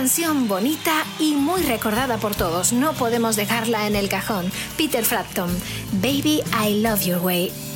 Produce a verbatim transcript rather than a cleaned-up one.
canción bonita y muy recordada por todos. No podemos dejarla en el cajón. Peter Frampton, Baby, I Love Your Way.